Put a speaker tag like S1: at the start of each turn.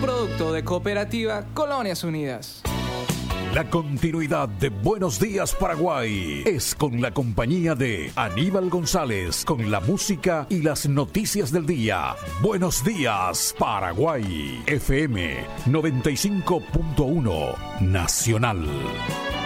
S1: producto de Cooperativa Colonias Unidas.
S2: La continuidad de Buenos Días Paraguay es con la compañía de Aníbal González, con la música y las noticias del día. Buenos Días Paraguay, FM 95.1 Nacional.